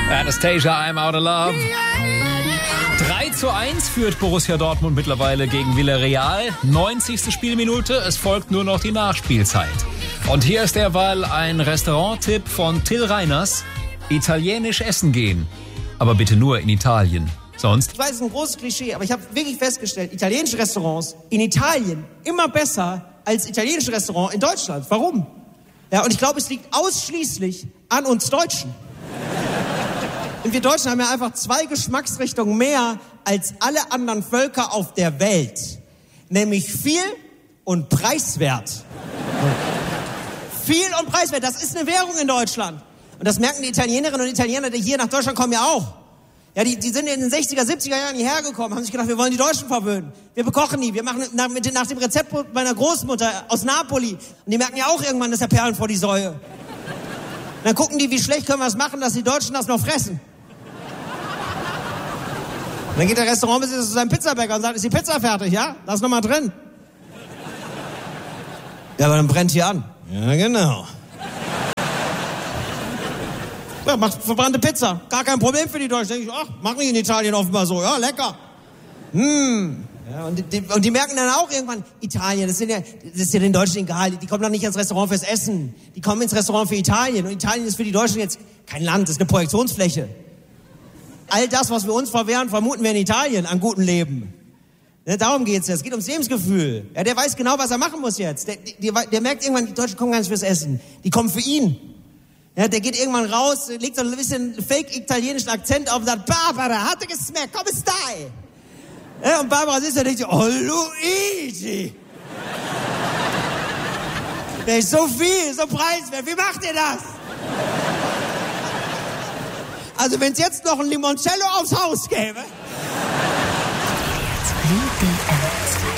Anastasia, I'm out of love. 3:1 führt Borussia Dortmund mittlerweile gegen Villarreal. 90. Spielminute, es folgt nur noch die Nachspielzeit. Und hier ist derweil ein Restaurant-Tipp von Till Reiners. Italienisch essen gehen, aber bitte nur in Italien. Sonst? Ich weiß, es ist ein großes Klischee, aber ich habe wirklich festgestellt, italienische Restaurants in Italien immer besser als italienische Restaurants in Deutschland. Warum? Ja, und ich glaube, es liegt ausschließlich an uns Deutschen. Und wir Deutschen haben ja einfach 2 Geschmacksrichtungen mehr als alle anderen Völker auf der Welt. Nämlich viel und preiswert. Viel und preiswert, das ist eine Währung in Deutschland. Und das merken die Italienerinnen und Italiener, die hier nach Deutschland kommen, ja auch. Ja, die sind in den 60er, 70er Jahren hierher gekommen, haben sich gedacht, wir wollen die Deutschen verwöhnen. Wir bekochen die, wir machen nach dem Rezept meiner Großmutter aus Napoli. Und die merken ja auch irgendwann, das ist ja Perlen vor die Säue. Und dann gucken die, wie schlecht können wir es machen, dass die Deutschen das noch fressen. Und dann geht der Restaurantbesitzer zu seinem Pizzabäcker und sagt, ist die Pizza fertig, ja? Lass noch mal drin. Ja, aber dann brennt hier an. Ja, genau. Ja, macht verbrannte Pizza. Gar kein Problem für die Deutschen. Denke ich, ach, machen die in Italien offenbar so. Ja, lecker. Ja, und die merken dann auch irgendwann, Italien, das ist ja den Deutschen egal. Die kommen dann nicht ins Restaurant fürs Essen. Die kommen ins Restaurant für Italien. Und Italien ist für die Deutschen jetzt kein Land, das ist eine Projektionsfläche. All das, was wir uns verwehren, vermuten wir in Italien an gutem Leben. Ja, darum geht's jetzt. Es geht ums Lebensgefühl. Ja, der weiß genau, was er machen muss jetzt. Der merkt irgendwann, die Deutschen kommen gar nicht fürs Essen. Die kommen für ihn. Ja, der geht irgendwann raus, legt so ein bisschen fake-italienischen Akzent auf und sagt, Barbara, hatte gesmeckt, come stai? Ja, und Barbara sitzt da und denkt, oh Luigi. Der ist so viel, so preiswert, wie macht ihr das? Also wenn es jetzt noch ein Limoncello aufs Haus gäbe.